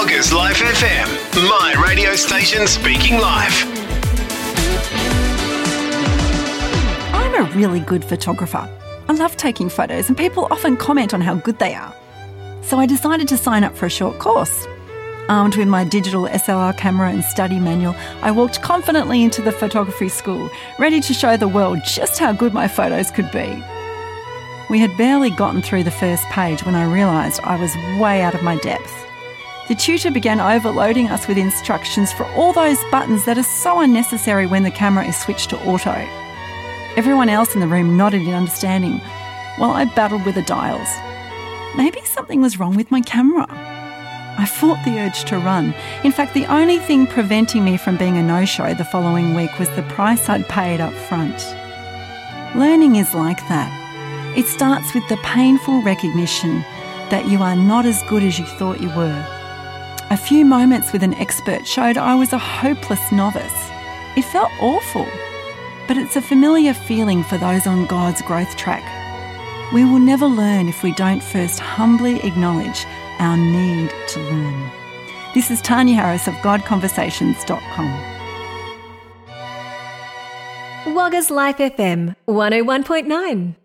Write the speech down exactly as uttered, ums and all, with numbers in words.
Wagga's Life F M, my radio station speaking life. I'm a really good photographer. I love taking photos and people often comment on how good they are. So I decided to sign up for a short course. Armed with my digital S L R camera and study manual, I walked confidently into the photography school, ready to show the world just how good my photos could be. We had barely gotten through the first page when I realised I was way out of my depth. The tutor began overloading us with instructions for all those buttons that are so unnecessary when the camera is switched to auto. Everyone else in the room nodded in understanding, while I battled with the dials. Maybe something was wrong with my camera. I fought the urge to run. In fact, the only thing preventing me from being a no-show the following week was the price I'd paid up front. Learning is like that. It starts with the painful recognition that you are not as good as you thought you were. A few moments with an expert showed I was a hopeless novice. It felt awful, but it's a familiar feeling for those on God's growth track. We will never learn if we don't first humbly acknowledge our need to learn. This is Tanya Harris of God Conversations dot com. Wagga's Life F M one oh one point nine.